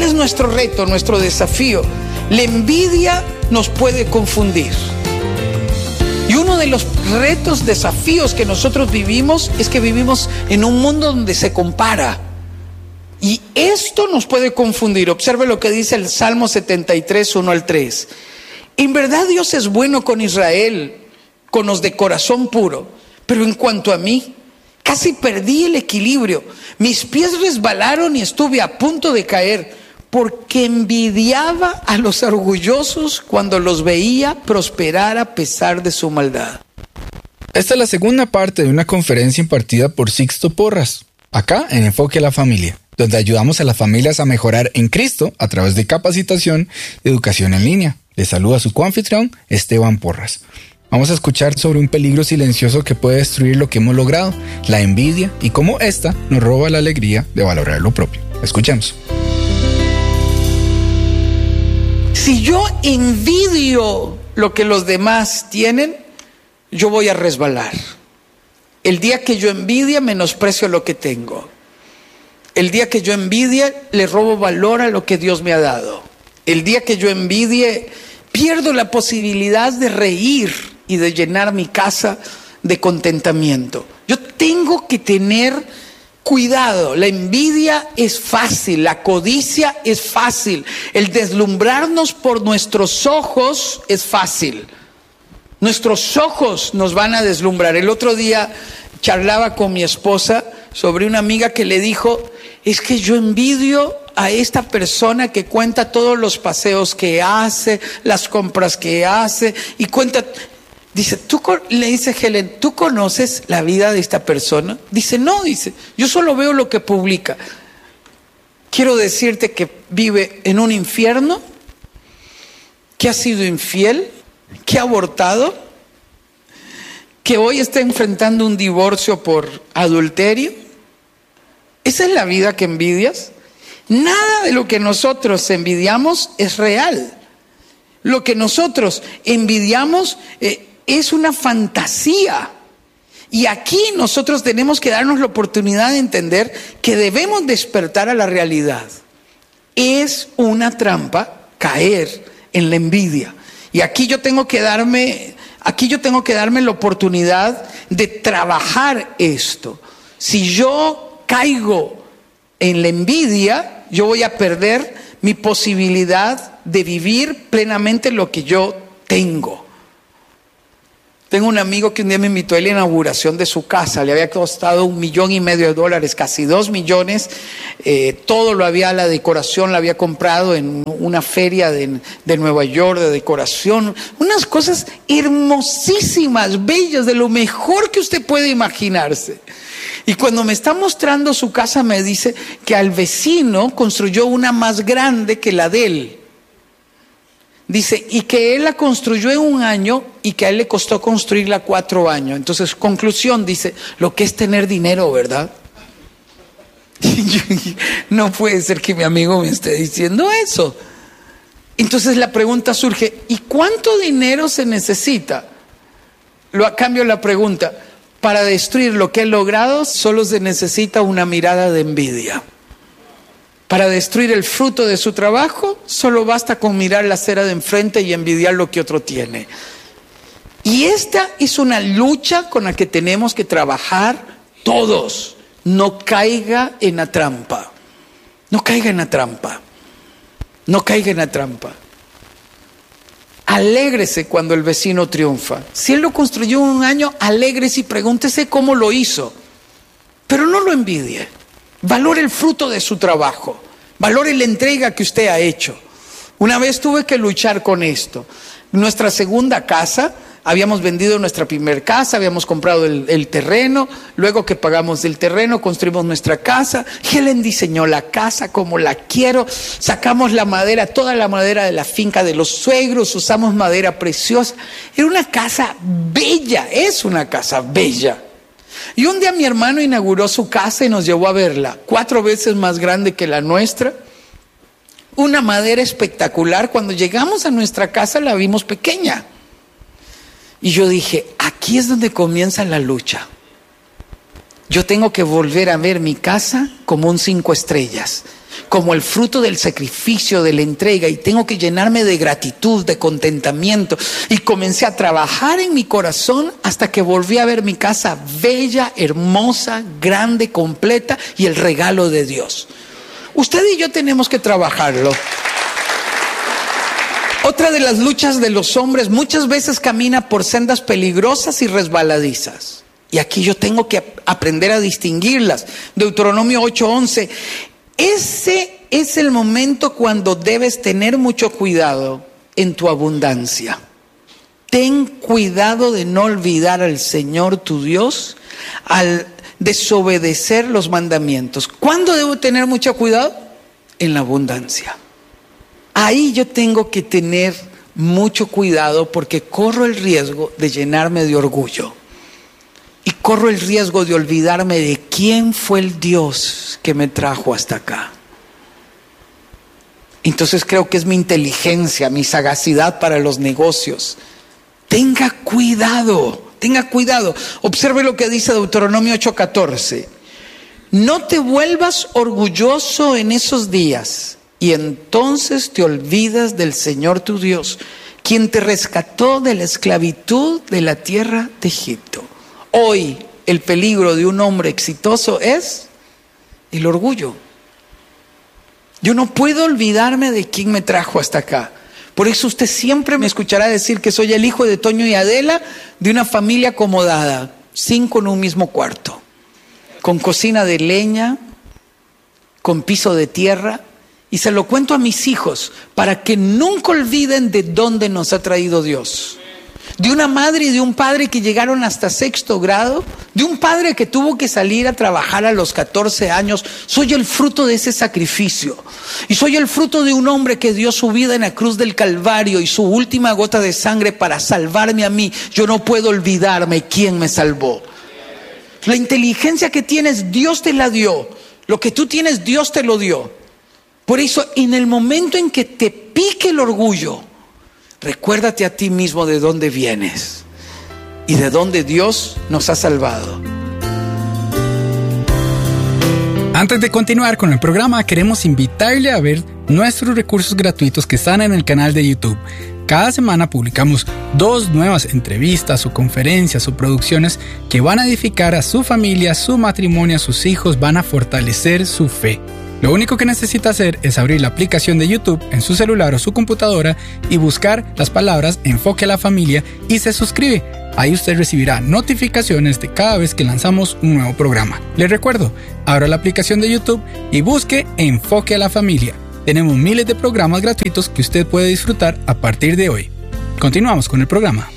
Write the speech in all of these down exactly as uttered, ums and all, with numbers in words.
es nuestro reto, nuestro desafío? La envidia nos puede confundir. Y uno de los retos, desafíos que nosotros vivimos es que vivimos en un mundo donde se compara. Y esto nos puede confundir. Observe lo que dice el Salmo setenta y tres, uno al tres. En verdad Dios es bueno con Israel, con los de corazón puro. Pero en cuanto a mí, casi perdí el equilibrio. Mis pies resbalaron y estuve a punto de caer, porque envidiaba a los orgullosos cuando los veía prosperar a pesar de su maldad. Esta es la segunda parte de una conferencia impartida por Sixto Porras, acá en Enfoque a la Familia, donde ayudamos a las familias a mejorar en Cristo a través de capacitación y educación en línea. Les saluda su coanfitrión, Esteban Porras. Vamos a escuchar sobre un peligro silencioso que puede destruir lo que hemos logrado, la envidia, y cómo esta nos roba la alegría de valorar lo propio. Escuchemos. Si yo envidio lo que los demás tienen, yo voy a resbalar. El día que yo envidia, menosprecio lo que tengo. El día que yo envidia, le robo valor a lo que Dios me ha dado. El día que yo envidie, pierdo la posibilidad de reír y de llenar mi casa de contentamiento. Yo tengo que tener cuidado. La envidia es fácil, la codicia es fácil, el deslumbrarnos por nuestros ojos es fácil. Nuestros ojos nos van a deslumbrar. El otro día charlaba con mi esposa sobre una amiga que le dijo: es que yo envidio a esta persona que cuenta todos los paseos que hace, las compras que hace y cuenta. Dice, ¿tú le dice Helen, ¿tú conoces la vida de esta persona? Dice, no, dice, yo solo veo lo que publica. Quiero decirte que vive en un infierno, que ha sido infiel, que ha abortado, que hoy está enfrentando un divorcio por adulterio. ¿Esa es la vida que envidias? Nada de lo que nosotros envidiamos es real. Lo que nosotros envidiamos eh, es una fantasía. Y aquí nosotros tenemos que darnos la oportunidad de entender que debemos despertar a la realidad. Es una trampa caer en la envidia. Y aquí yo tengo que darme, aquí yo tengo que darme la oportunidad de trabajar esto. Si yo caigo en la envidia, yo voy a perder mi posibilidad de vivir plenamente lo que yo tengo. Tengo un amigo que un día me invitó a la inauguración de su casa. Le había costado un millón y medio de dólares, casi dos millones. Eh, todo lo había, la decoración la había comprado en una feria de, de Nueva York de decoración. Unas cosas hermosísimas, bellas, de lo mejor que usted puede imaginarse. Y cuando me está mostrando su casa me dice que al vecino construyó una más grande que la de él. Dice, y que él la construyó en un año y que a él le costó construirla cuatro años. Entonces, conclusión, dice, lo que es tener dinero, ¿verdad? No puede ser que mi amigo me esté diciendo eso. Entonces la pregunta surge, ¿y cuánto dinero se necesita? Lo a cambio la pregunta, para destruir lo que he logrado, solo se necesita una mirada de envidia. Para destruir el fruto de su trabajo, solo basta con mirar la acera de enfrente y envidiar lo que otro tiene. Y esta es una lucha con la que tenemos que trabajar todos. No caiga en la trampa. No caiga en la trampa. No caiga en la trampa. Alégrese cuando el vecino triunfa. Si él lo construyó en un año, alégrese y pregúntese cómo lo hizo. Pero no lo envidie. Valore el fruto de su trabajo. Valore la entrega que usted ha hecho. Una vez tuve que luchar con esto. Nuestra segunda casa, habíamos vendido nuestra primer casa, habíamos comprado el, el terreno. Luego que pagamos el terreno, construimos nuestra casa. Helen diseñó la casa como la quiero. Sacamos la madera, toda la madera de la finca de los suegros. Usamos madera preciosa. Era una casa bella, es una casa bella. Y un día mi hermano inauguró su casa y nos llevó a verla, cuatro veces más grande que la nuestra, una madera espectacular. Cuando llegamos a nuestra casa la vimos pequeña. Y yo dije, aquí es donde comienza la lucha. Yo tengo que volver a ver mi casa como un cinco estrellas, como el fruto del sacrificio, de la entrega, y tengo que llenarme de gratitud, de contentamiento. Y comencé a trabajar en mi corazón hasta que volví a ver mi casa bella, hermosa, grande, completa y el regalo de Dios. Usted y yo tenemos que trabajarlo. Otra de las luchas de los hombres muchas veces camina por sendas peligrosas y resbaladizas. Y aquí yo tengo que aprender a distinguirlas. Deuteronomio ocho once. Ese es el momento cuando debes tener mucho cuidado en tu abundancia. Ten cuidado de no olvidar al Señor tu Dios al desobedecer los mandamientos. ¿Cuándo debo tener mucho cuidado? En la abundancia. Ahí yo tengo que tener mucho cuidado porque corro el riesgo de llenarme de orgullo. Y corro el riesgo de olvidarme de quién fue el Dios que me trajo hasta acá. Entonces creo que es mi inteligencia, mi sagacidad para los negocios. Tenga cuidado, tenga cuidado. Observe lo que dice Deuteronomio ocho catorce. No te vuelvas orgulloso en esos días, y entonces te olvidas del Señor tu Dios, quien te rescató de la esclavitud de la tierra de Egipto. Hoy el peligro de un hombre exitoso es el orgullo. Yo no puedo olvidarme de quién me trajo hasta acá. Por eso usted siempre me escuchará decir que soy el hijo de Toño y Adela, de una familia acomodada, cinco en un mismo cuarto, con cocina de leña, con piso de tierra. Y se lo cuento a mis hijos para que nunca olviden de dónde nos ha traído Dios. De una madre y de un padre que llegaron hasta sexto grado, de un padre que tuvo que salir a trabajar a los catorce años. Soy el fruto de ese sacrificio. Y soy el fruto de un hombre que dio su vida en la cruz del Calvario y su última gota de sangre para salvarme a mí. Yo no puedo olvidarme quién me salvó. La inteligencia que tienes, Dios te la dio. Lo que tú tienes, Dios te lo dio. Por eso, en el momento en que te pique el orgullo, recuérdate a ti mismo de dónde vienes y de dónde Dios nos ha salvado. Antes de continuar con el programa, queremos invitarle a ver nuestros recursos gratuitos que están en el canal de YouTube. Cada semana publicamos dos nuevas entrevistas o conferencias o producciones que van a edificar a su familia, su matrimonio, a sus hijos, van a fortalecer su fe. Lo único que necesita hacer es abrir la aplicación de YouTube en su celular o su computadora y buscar las palabras Enfoque a la Familia y se suscribe. Ahí usted recibirá notificaciones de cada vez que lanzamos un nuevo programa. Les recuerdo, abra la aplicación de YouTube y busque Enfoque a la Familia. Tenemos miles de programas gratuitos que usted puede disfrutar a partir de hoy. Continuamos con el programa.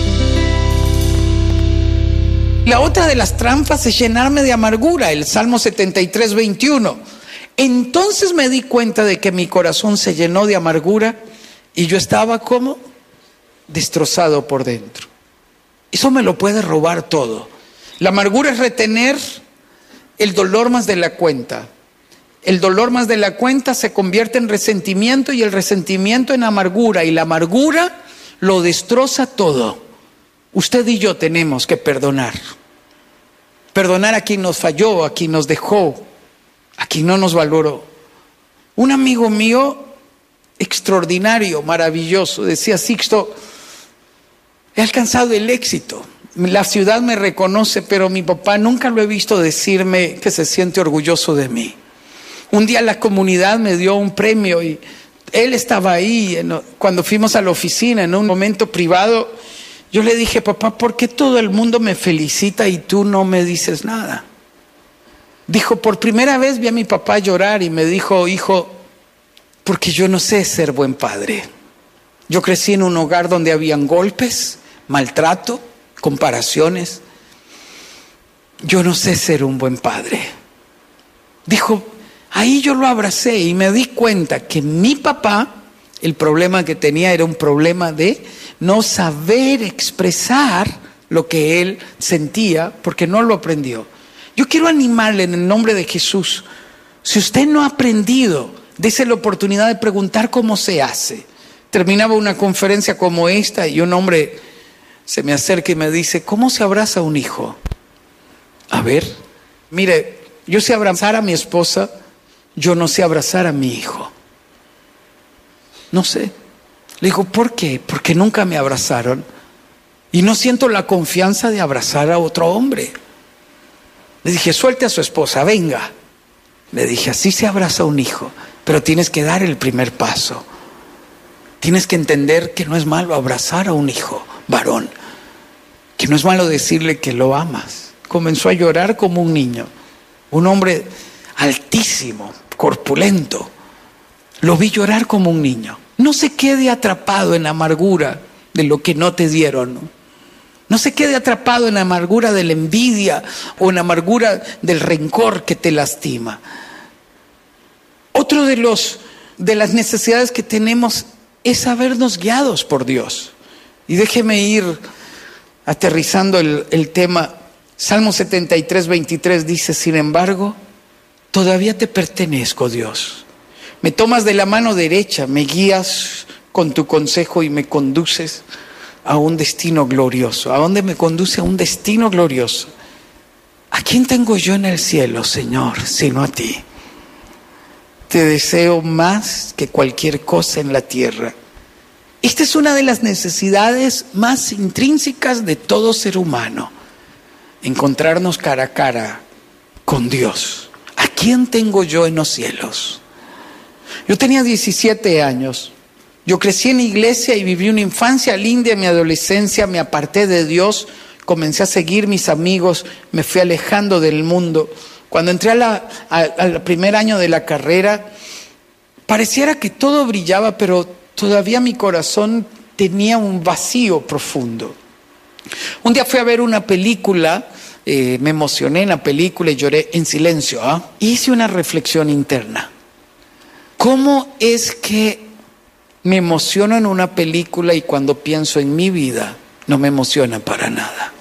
La otra de las trampas es llenarme de amargura, el Salmo setenta y tres, veintiuno. Entonces me di cuenta de que mi corazón se llenó de amargura y yo estaba como destrozado por dentro. Eso me lo puede robar todo. La amargura es retener el dolor más de la cuenta. El dolor más de la cuenta se convierte en resentimiento y el resentimiento en amargura y la amargura lo destroza todo. Usted y yo tenemos que perdonar. Perdonar a quien nos falló, a quien nos dejó, a quien no nos valoró. Un amigo mío extraordinario, maravilloso, decía: Sixto, he alcanzado el éxito. La ciudad me reconoce, pero mi papá nunca lo he visto decirme que se siente orgulloso de mí. Un día la comunidad me dio un premio y él estaba ahí cuando fuimos a la oficina en un momento privado. Yo le dije: papá, ¿por qué todo el mundo me felicita y tú no me dices nada? Dijo: por primera vez vi a mi papá llorar y me dijo: hijo, porque yo no sé ser buen padre. Yo crecí en un hogar donde habían golpes, maltrato, comparaciones. Yo no sé ser un buen padre. Dijo: ahí yo lo abracé y me di cuenta que mi papá, el problema que tenía era un problema de no saber expresar lo que él sentía porque no lo aprendió. Yo quiero animarle en el nombre de Jesús. Si usted no ha aprendido, dése la oportunidad de preguntar cómo se hace. Terminaba una conferencia como esta y un hombre se me acerca y me dice: ¿cómo se abraza un hijo? A ver, Mire, yo sé abrazar a mi esposa, yo no sé abrazar a mi hijo. No sé. Le digo, ¿por qué? Porque nunca me abrazaron y no siento la confianza de abrazar a otro hombre. Le dije, suelte a su esposa, venga. Le dije, así se abraza a un hijo, pero tienes que dar el primer paso. Tienes que entender que no es malo abrazar a un hijo varón, que no es malo decirle que lo amas. Comenzó a llorar como un niño, un hombre altísimo, corpulento. Lo vi llorar como un niño. No se quede atrapado en la amargura de lo que no te dieron, ¿no? No se quede atrapado en la amargura de la envidia o en la amargura del rencor que te lastima. Otro de los de las necesidades que tenemos es sabernos guiados por Dios. Y déjeme ir aterrizando el, el tema. Salmo setenta y tres, veintitrés dice, sin embargo, todavía te pertenezco, Dios. Me tomas de la mano derecha, me guías con tu consejo y me conduces a un destino glorioso. ¿A dónde me conduce? A un destino glorioso. ¿A quién tengo yo en el cielo, Señor, sino a ti? Te deseo más que cualquier cosa en la tierra. Esta es una de las necesidades más intrínsecas de todo ser humano. Encontrarnos cara a cara con Dios. ¿A quién tengo yo en los cielos? Yo tenía diecisiete años. Yo crecí en iglesia y viví una infancia linda. En mi adolescencia me aparté de Dios, comencé a seguir mis amigos, me fui alejando del mundo. Cuando entré a la, a, al primer año de la carrera, pareciera que todo brillaba, pero todavía mi corazón tenía un vacío profundo. Un día fui a ver una película, eh, me emocioné en la película y lloré en silencio. ¿eh? Hice una reflexión interna. ¿Cómo es que me emociono en una película y cuando pienso en mi vida no me emociona para nada?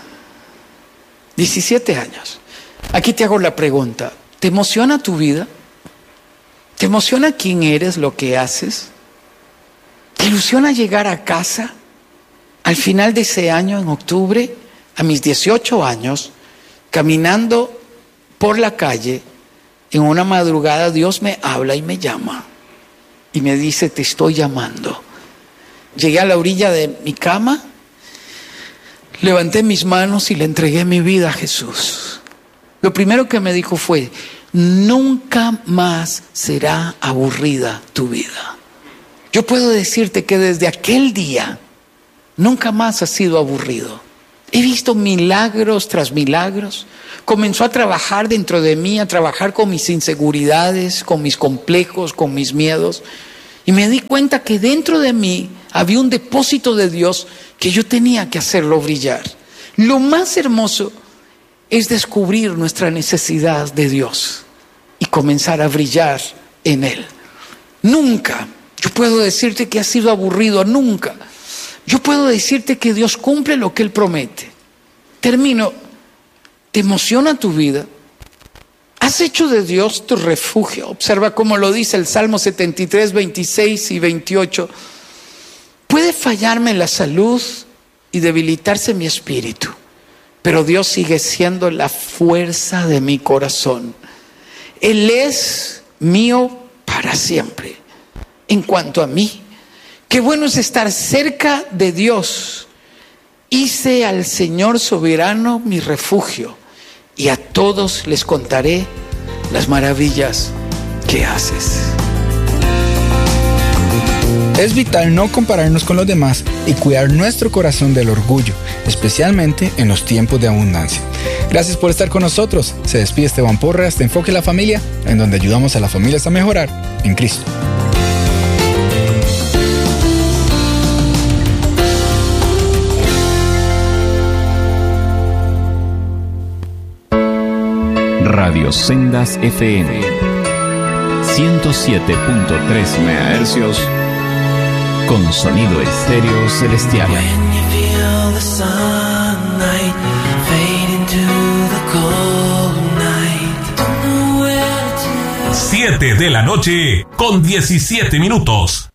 diecisiete años. Aquí te hago la pregunta, ¿te emociona tu vida? ¿Te emociona quién eres, lo que haces? ¿Te ilusiona llegar a casa al final de ese año, en octubre, a mis dieciocho años, caminando por la calle, en una madrugada Dios me habla y me llama y me dice, te estoy llamando? Llegué a la orilla de mi cama, levanté mis manos y le entregué mi vida a Jesús. Lo primero que me dijo fue, nunca más será aburrida tu vida. Yo puedo decirte que desde aquel día nunca más ha sido aburrido. He visto milagros tras milagros. Comenzó a trabajar dentro de mí, a trabajar con mis inseguridades, con mis complejos, con mis miedos. Y me di cuenta que dentro de mí había un depósito de Dios que yo tenía que hacerlo brillar. Lo más hermoso es descubrir nuestra necesidad de Dios y comenzar a brillar en Él. Nunca, yo puedo decirte que has sido aburrido, nunca. Yo puedo decirte que Dios cumple lo que Él promete. Termino. ¿Te emociona tu vida? ¿Has hecho de Dios tu refugio? Observa cómo lo dice el Salmo setenta y tres, veintiséis y veintiocho. Puede fallarme la salud y debilitarse mi espíritu, pero Dios sigue siendo la fuerza de mi corazón. Él es mío para siempre. En cuanto a mí, qué bueno es estar cerca de Dios. Hice al Señor soberano mi refugio, y a todos les contaré las maravillas que haces. Es vital no compararnos con los demás y cuidar nuestro corazón del orgullo, especialmente en los tiempos de abundancia. Gracias por estar con nosotros. Se despide Esteban Porras de Enfoque a la Familia, en donde ayudamos a las familias a mejorar en Cristo. Radio Sendas F M ciento siete punto tres megahercios con sonido estéreo celestial. siete de la noche con diecisiete minutos.